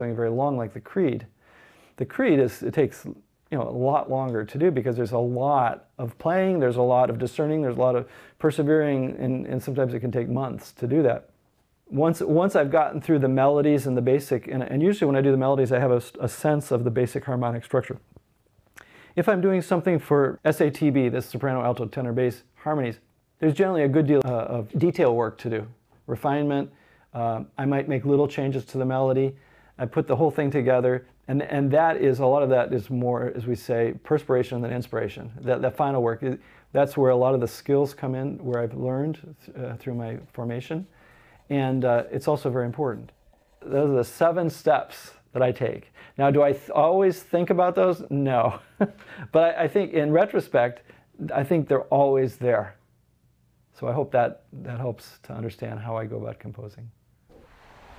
very long like the Creed. The Creed it takes a lot longer to do because there's a lot of playing, there's a lot of discerning, there's a lot of persevering, and sometimes it can take months to do that. Once I've gotten through the melodies and the basic, and usually when I do the melodies I have a sense of the basic harmonic structure. If I'm doing something for SATB, this soprano, alto, tenor, bass harmonies, there's generally a good deal of detail work to do, refinement. I might make little changes to the melody. I put the whole thing together, and that is, a lot of that is more, as we say, perspiration than inspiration. That final work, that's where a lot of the skills come in, where I've learned through my formation, and it's also very important. Those are the 7 steps that I take. Now, do I always think about those? No. But I think in retrospect, I think they're always there. So I hope that helps to understand how I go about composing.